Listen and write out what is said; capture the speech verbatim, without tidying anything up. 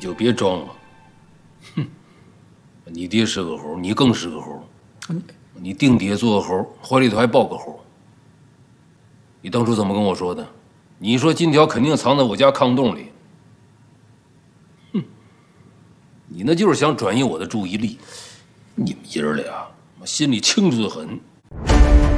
就别装了。哼，你爹是个猴，你更是个猴。你你腚底下做个猴，怀里头还抱个猴。你当初怎么跟我说的？你说金条肯定藏在我家炕洞里。哼，你那就是想转移我的注意力。你们爷儿俩心里清楚的很。